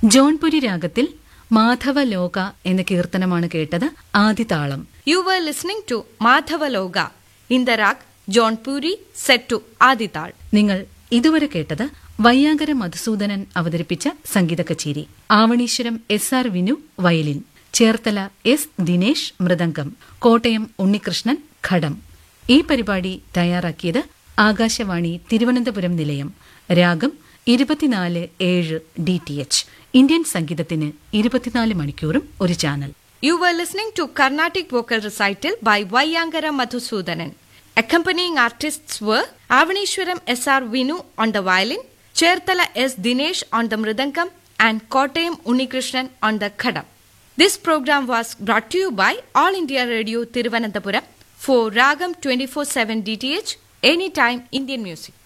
ജോൺപുരി രാഗത്തിൽ മാധവലോക എന്ന കീർത്തനമാണ് കേട്ടത്. ആദിതാളം. You were listening to Madhavaloga in the rag Jaunpuri set to Adital. നിങ്ങൾ ഇതുവരെ കേട്ടത് വയ്യാങ്കര മധുസൂദനൻ അവതരിപ്പിച്ച സംഗീത കച്ചേരി. Avaneeswaram SR Vinu violin, Cherthala S Dinesh mridangam, Kottayam Unnikrishnan ഘടം. ഈ പരിപാടി തയ്യാറാക്കിയത് ആകാശവാണി തിരുവനന്തപുരം നിലയം. രാഗം 24/7 DTH. ഇന്ത്യൻ സംഗീതത്തിന് 24 മണിക്കൂറും ഒരു channel. You were listening to Carnatic vocal recital by Vayangara Madhusudanan. Accompanying artists were Avanishwaram SR Vinu on the violin, Cherthala S Dinesh on the mridangam, and Kottayam Unnikrishnan on the khadam. This program was brought to you by All India Radio Thiruvananthapuram for Ragam 24/7 DTH, anytime Indian music.